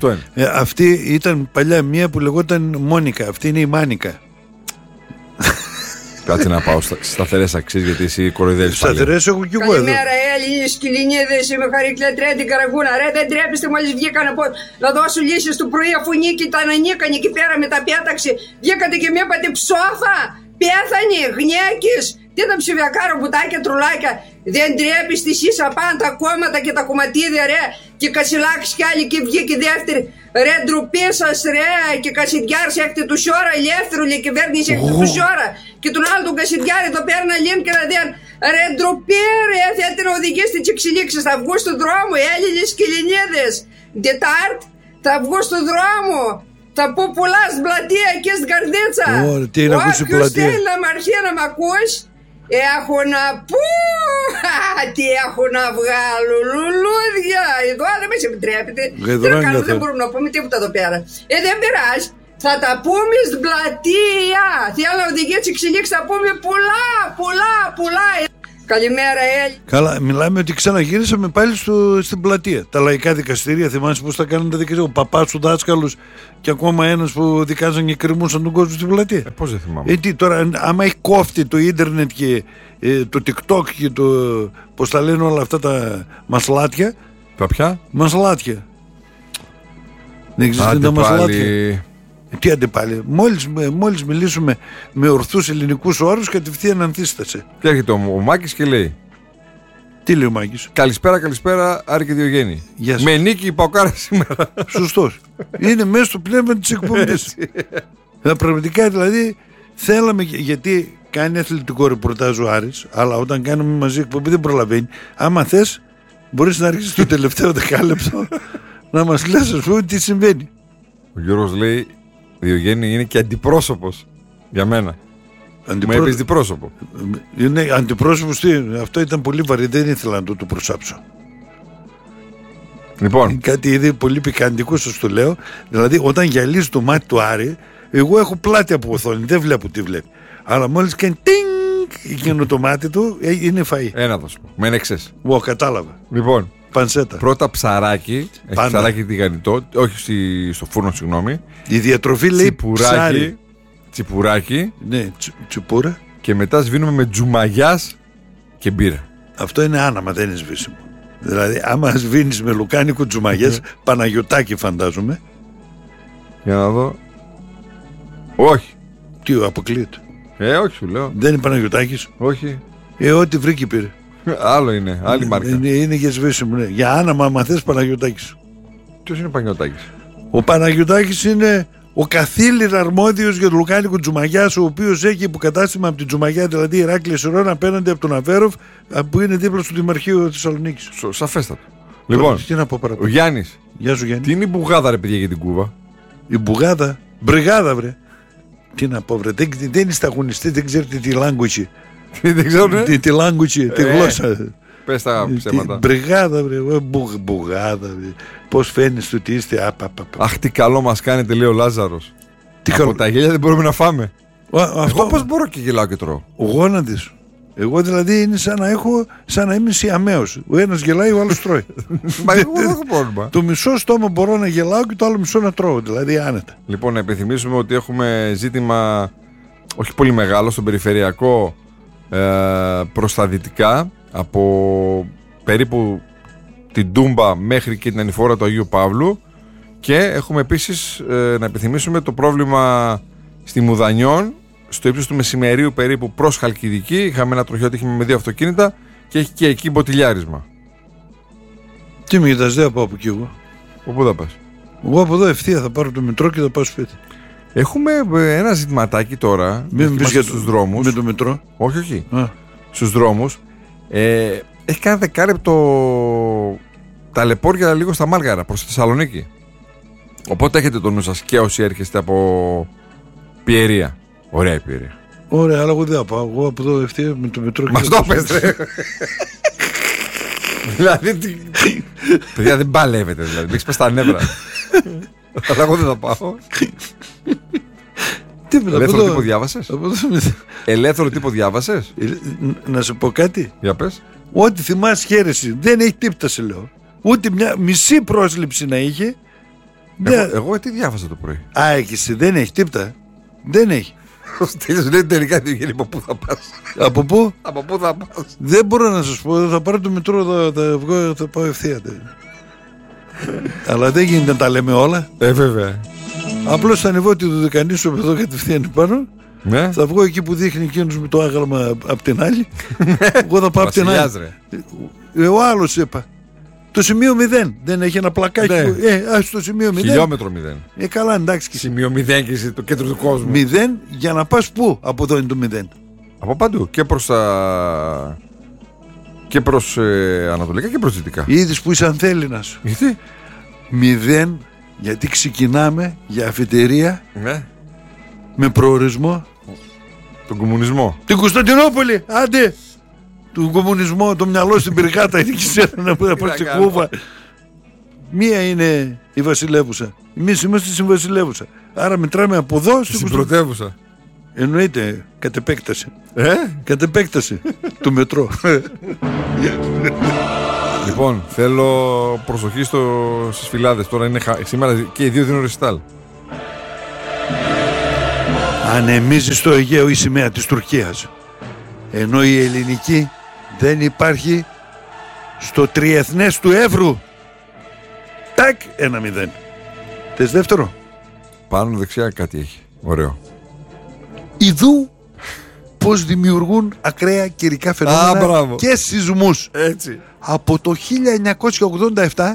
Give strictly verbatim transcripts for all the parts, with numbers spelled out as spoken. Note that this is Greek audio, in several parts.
Αυτό είναι. Ε, αυτή ήταν παλιά μία που λεγόταν Μόνικα. Αυτή είναι η Μάνικα. Κάτσε να πάω στα σταθερές αξίες, γιατί εσύ κοροϊδεύεις πάλι. Σταθερές έχω κι εγώ εδώ. Καλημέρα, Έλληνες και Ελληνίδες. Είμαι Χαρίκλα Τρίτη Καραγούνα. Ρε, δεν τρέπεστε, μόλις βγήκαν από να δώσουν λύσεις του πρωί, αφού Νίκη ήταν ανίκανη εκεί πέρα με τα πέταξη. Βγήκατε και με είπατε ψόφα, πέθανε, γνιέκης. Τι τα ψηφιακά ρομποτάκια, τρουλάκια. Δεν τρέπεστε εσείς απάνω τα κόμματα και τα κομματίδια, ρε. Και Κασιλάκης κι άλλοι και βγήκε δεύτερη. Ρε, ντροπή σας, ρε. Και Κασιδιάρης έχετε του σιώρα, ελεύθερο, λέει κυβέρνηση έχετε του σιώρα. Και τον άλλο τον Κασιδιάρη το παίρνει λίν και να δει. Ρε, ντροπή, ρε. Θέλετε να οδηγήσετε τις εξελίξεις. Θα βγουν στον δρόμο, οι Έλληνες και Ελληνίδες. Ντετάρτ, θα βγουν στον δρόμο. Θα πω πολλά στην πλατεία εκεί στην Καρδίτσα. Ωραία, τι είναι ακούσει η πλατεία. Όποιος θέλει να μ' αρχίσει να μ' ακούσει. Έχω να πω, τι έχω να βγάλω, λουλούδια. Εδώ δεν μας επιτρέπεται. Δεν, δεν μπορούμε να πούμε τίποτα εδώ πέρα. Ε, δεν πειράζει. Θα τα πούμε στην πλατεία. Θέλω να οδηγεί τις εξελίξεις, θα πούμε πολλά, πολλά, πολλά. Καλημέρα, Έλλη. Καλά, μιλάμε ότι ξαναγυρίσαμε πάλι στο, στην πλατεία. Τα λαϊκά δικαστήρια, θυμάσαι πώς τα κάνουν τα δικαστήρια. Ο παπάς του δάσκαλους και ακόμα ένας που δικάζαν και κρεμούσαν τον κόσμο στην πλατεία. Ε, πώς δεν θυμάμαι. Ε, τι, τώρα, άμα έχει κόφτη το ίντερνετ και ε, το TikTok και το. Πώς τα λένε όλα αυτά τα μασλάτια. Τα ποια? Μασλάτια. Δεν ξέρετε τα μασλάτια. Τι άντε πάλι, μόλις, μόλις μιλήσουμε με ορθούς ελληνικούς όρους, κατευθείαν ανθίστασε. Και έρχεται ο, ο Μάκης και λέει: τι λέει ο Μάκης? Καλησπέρα, καλησπέρα, Άρη και Διογέννη. Με νίκη η Παοκάρα σήμερα. Σωστός. Είναι μέσα στο πνεύμα της εκπομπής. Πραγματικά δηλαδή θέλαμε, γιατί κάνει αθλητικό ρεπορτάζ ο Άρης, αλλά όταν κάνουμε μαζί εκπομπή δεν προλαβαίνει. Άμα θες, μπορείς να αρχίσεις το τελευταίο δεκάλεπτο να μας λες, ας πούμε, τι συμβαίνει. Ο Γιώργος λέει: Διογέννη είναι και αντιπρόσωπος για μένα. Αντιπρό... Μου έπαιζε αντιπρόσωπο. Είναι αντιπρόσωπος, τι, αυτό ήταν πολύ βαρύ, δεν ήθελα να το, το προσάψω. Λοιπόν. Είναι κάτι ήδη πολύ πικαντικό, σας το λέω. Δηλαδή, όταν γυαλίζει το μάτι του Άρη, εγώ έχω πλάτη από οθόνη, δεν βλέπω τι βλέπει. Αλλά μόλις κάνει τίνγκ, εκείνο το μάτι του, είναι φαΐ. Ένα θα σου πω. Με ένεξες. Εγώ κατάλαβα. Λοιπόν. Πανσέτα. Πρώτα ψαράκι. Έχει ψαράκι τηγανιτό. Όχι στη, στο φούρνο, συγγνώμη. Η διατροφή λέει τσιπουράκι. Ψάρι. Τσιπουράκι. Ναι, τσι, τσιπούρα. Και μετά σβήνουμε με τζουμαγιάς και μπύρα. Αυτό είναι άναμα, δεν είναι σβήσιμο. Δηλαδή, άμα σβήνεις με λουκάνικο τζουμαγιές, Παναγιωτάκι φαντάζομαι. Για να δω. Όχι. Τι, αποκλείεται. Ε, όχι, σου λέω. Δεν είναι Παναγιωτάκης. Όχι. Ε, ό,τι βρήκε πήρε. Άλλο είναι, άλλη μάρκα. Είναι, είναι για σβήσιμο, ναι. Για άναμα, άμα θες, Παναγιωτάκης. Ποιος είναι ο Παναγιωτάκης? Ο Παναγιωτάκης είναι ο καθήλυρα αρμόδιος για το λουκάνικο Τζουμαγιάς, ο οποίος έχει υποκατάστημα από την Τζουμαγιά, δηλαδή Ηράκλεια Σιρών, απέναντι από τον Αβέροφ, που είναι δίπλα στο Δημαρχείο Θεσσαλονίκης. Σαφέστατο. Λοιπόν, τι να πω ο Γιάννης. Γεια σου, Γιάννη. Τι είναι η μπουγάδα, ρε παιδιά, για την Κούβα? Η μπουγάδα, μπριγάδα, βρε. Τι να πω, βρε. Δεν, δεν είστε αγωνιστές, δεν ξέρετε τη language. Δεν ξέρω, τη, τη language, τη γλώσσα. Πες τα ψέματα. Μπριγάδα, βρε. Μπουγ, μπουγάδα, βρε. Πώς φαίνεστε ότι είστε. Απ, απ, απ. Αχ, τι καλό μας κάνετε, λέει ο Λάζαρος. Τι Από καλό. Τα γέλια δεν μπορούμε να φάμε. Α, αυτό... Εγώ πώς μπορώ και γελάω και τρώω? Ο γόνατης. Εγώ δηλαδή είναι σαν να έχω, σαν να είμαι Σιαμαίος. Ο ένας γελάει, ο άλλος τρώει. Μα εγώ δεν έχω πρόβλημα. Το μισό στόμα μπορώ να γελάω και το άλλο μισό να τρώω. Δηλαδή άνετα. Λοιπόν, να επιθυμίσουμε ότι έχουμε ζήτημα όχι πολύ μεγάλο στον περιφερειακό ε, προς τα δυτικά, από περίπου την Τούμπα μέχρι και την ανηφόρα του Αγίου Παύλου, και έχουμε επίσης ε, να επιθυμίσουμε το πρόβλημα στη Μουδανιών, στο ύψος του μεσημερίου περίπου προς Χαλκιδική. Είχαμε ένα τροχαίο ατύχημα με δύο αυτοκίνητα και έχει και εκεί μποτιλιάρισμα. Τι με κοιτάς, δεν θα πάω από εκεί εγώ. Πού θα πας? Εγώ από εδώ ευθεία θα πάρω το μετρό και θα πάω σπίτι. Έχουμε ένα ζητηματάκι τώρα. Μην πεις για στους δρόμους. Με το μετρό. Όχι, όχι. Α. Στους δρόμους. Ε, έχει κάνει δεκάλεπτο ταλαιπώρια λίγο στα Μάλγαρα προς τη Θεσσαλονίκη. Οπότε έχετε το νου σας και όσοι έρχεστε από Πιερία. Ωραία η Πιερία. Ωραία, αλλά εγώ δεν θα πάω. Εγώ από εδώ ευθεία με το μετρό. Μας το πες, ρε. Δηλαδή, παιδιά, δεν παλεύετε, δηλαδή. Με έχεις πες τα νεύρα. Αλλά εγώ δεν θα πάω. Ελεύθερο τύπο διάβασες? Ελεύθερο τύπο διάβασες? Να σου πω κάτι. Για πες. Ό,τι θυμάσαι χαίρεσαι. Δεν έχει τίποτα, σε λέω. Ούτε μια μισή πρόσληψη να είχε. Εγώ, εγώ τι διάβασα το πρωί. Α, έχεις, δεν έχει τίποτα. Δεν έχει. Ο Στέλιος λέει τελικά τι βγαίνει, από πού θα πας. Από πού? Από πού θα πας. Δεν μπορώ να σας πω, θα πάρω το μετρό, θα, θα, βγω, θα πάω ευθεία. Αλλά δεν γίνεται να τα λέμε όλα. Ε, βέβαια. Απλώς θα ανεβώ τη Δωδεκανήσου εδώ κατευθείαν πάνω. Ναι. Θα βγω εκεί που δείχνει εκείνος με το άγαλμα απ' την άλλη. Εγώ θα πάω απ' την άλλη. Ε, ο άλλος είπα. Το σημείο μηδέν. Δεν έχει ένα πλακάκι. Ναι. Που, ε, ας το σημείο μηδέν. Χιλιόμετρο μηδέν. Ε, καλά, εντάξει. Σημείο μηδέν και είσαι το κέντρο του κόσμου. Μηδέν για να πας πού? Από εδώ είναι το μηδέν. Από παντού. Και προς τα. Και προς ε, ανατολικά και προς δυτικά. Είδες που είσαι ανθέληνας. Γιατί? Μηδέν, γιατί ξεκινάμε για αφιτερία Ναι. με προορισμό Τον κομμουνισμό. την Κωνσταντινούπολη. Άντε! Του κομμουνισμού, το μυαλό στην πυρκάτα είναι και σένα να πάρει κούβα. Μία είναι η βασιλεύουσα. Εμείς είμαστε στην βασιλεύουσα. Άρα μετράμε από εδώ Στην πρωτεύουσα. Εννοείται, κατ' επέκταση. Ε? Κατ' επέκταση του μετρό. Λοιπόν, θέλω προσοχή στο, στις φυλάδες. Τώρα είναι χα... σήμερα και οι δύο δίνουν ρεστάλ. Ανεμίζει στο Αιγαίο η σημαία της Τουρκίας. Ενώ η ελληνική δεν υπάρχει στο τριεθνές του Εύρου. Τάκ, ένα μηδέν. Θες δεύτερο? Πάνω δεξιά κάτι έχει. Ωραίο. Ιδού πως δημιουργούν ακραία καιρικά φαινόμενα Α, και σεισμούς. Έτσι. Από το χίλια εννιακόσια ογδόντα επτά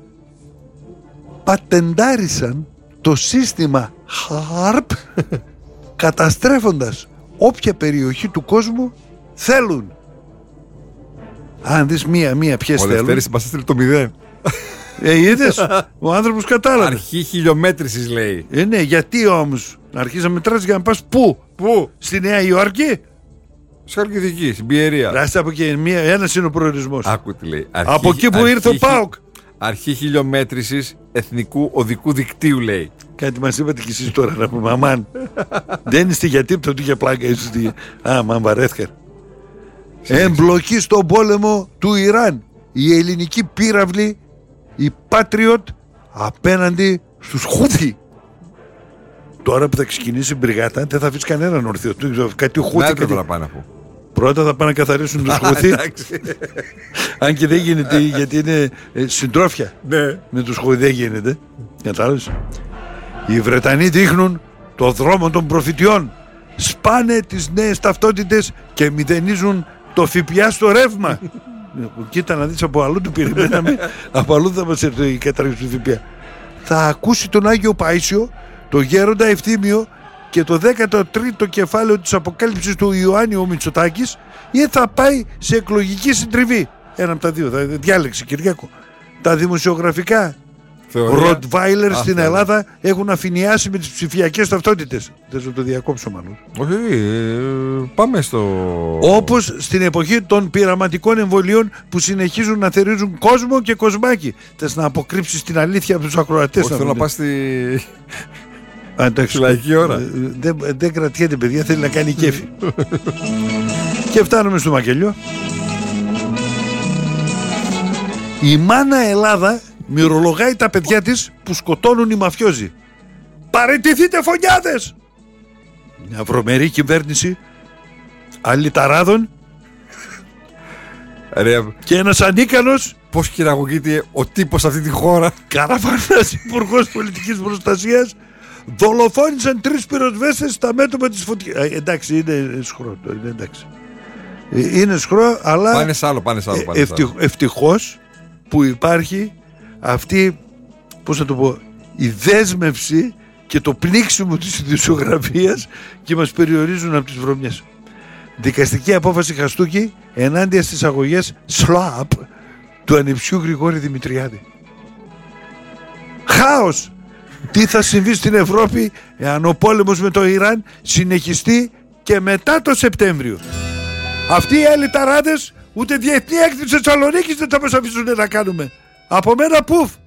πατεντάρισαν το σύστημα χάρπ καταστρέφοντας όποια περιοχή του κόσμου θέλουν. Αν δεις μία-μία ποιες Ο θέλουν. Λευτέρης μας έστειλε το μηδέν. Ε, είδες, ο άνθρωπος κατάλαβε. Αρχή χιλιομέτρησης λέει. Ε, ναι, γιατί όμως να αρχίσεις να μετράσεις για να πας πού? Πού? Στη Νέα Υόρκη? Σε Αρκιδική, στην Πιερία. Ράστα από εκεί, μία, ένας είναι ο προορισμός. Άκου τι λέει. Αρχή, Από εκεί που αρχή, ήρθε ο ΠΑΟΚ. Αρχή χιλιομέτρησης εθνικού οδικού δικτύου λέει. Κάτι μας είπατε κι εσείς τώρα να πούμε. Αμάν. Δεν είστε για τίποτα του για πλάκα. Είστε... Α, μαν βαρέθηκα. Εμπλοκή στον πόλεμο του Ιράν. Η ελληνική πύραυλη, η Patriot, απέναντι στους Χούθι. Τώρα που θα ξεκινήσει η μπριγάτα, δεν θα αφήσει κανέναν ορθίο. Κάτι Χούθι. Να κάτι... να πάνε από. Πρώτα θα πάνε να καθαρίσουν τους Χούθι. Αν και δεν γίνεται, γιατί είναι ε, συντρόφια. Ναι. Με τους Χούθι δεν γίνεται. Κατάλαβες. Οι Βρετανοί δείχνουν το δρόμο των προφητιών. Σπάνε τις νέες ταυτότητες και μηδενίζουν το ΦΠΑ στο ρεύμα. Κοίτα να δεις, από αλλού του περιμέναμε. Από αλλού θα μας έρθει η κατάργηση του ΦΠΑ. Θα ακούσει τον Άγιο Παΐσιο, το γέροντα Ευθύμιο και το δέκατο τρίτο κεφάλαιο της Αποκάλυψης του Ιωάννη ο Μητσοτάκης, ή θα πάει σε εκλογική συντριβή. Ένα από τα δύο. Θα διάλεξει, Κυριάκο. Τα δημοσιογραφικά Ροτβάιλερ στην Ελλάδα έχουν αφηνιάσει με τις ψηφιακές ταυτότητες. Δεν θα το διακόψω μάλλον. Όχι, ε, πάμε στο... Όπως στην εποχή των πειραματικών εμβολίων που συνεχίζουν να θερίζουν κόσμο και κοσμάκι. Θες να αποκρύψεις την αλήθεια από τους ακροατές? Όχι, θέλω να πας στη... Α, εντάξει, λαϊκή ώρα. Δεν, δεν κρατιέται, παιδιά, θέλει να κάνει κέφι. Και φτάνουμε στο μακελιό. Η μάνα Ελλάδα μυρολογάει τα παιδιά της που σκοτώνουν οι μαφιόζοι. Παραιτηθείτε φωνιάδες! Μια βρωμερή κυβέρνηση αλυταράδων Ρε, και ένας ανίκανος πώς χειραγωγείται ο τύπος σε αυτή τη χώρα. Καραφανάς υπουργός πολιτικής προστασίας δολοφόνησαν τρεις πυροσβέστες στα μέτωπα της φωτιάς. Ε, εντάξει, είναι σχρό. Είναι, εντάξει. Ε, είναι σχρό, αλλά Πάνε σ' άλλο, πάνε σ' άλλο, πάνε σ' άλλο. ευτυχώς που υπάρχει αυτή, πώς θα το πω, η δέσμευση και το πνίξιμο της ειδησιογραφίας και μας περιορίζουν από τις βρωμιές. Δικαστική απόφαση Χαστούκη ενάντια στις αγωγές ΣΛΑΠ του ανιψιού Γρηγόρη Δημητριάδη. Χάος! Τι θα συμβεί στην Ευρώπη εάν ο πόλεμος με το Ιράν συνεχιστεί και μετά το Σεπτέμβριο? Αυτοί οι ελιταράδες ούτε διεθνή έκθεση Θεσσαλονίκης δεν θα μας αφήσουν να κάνουμε. Από μένα πουφ!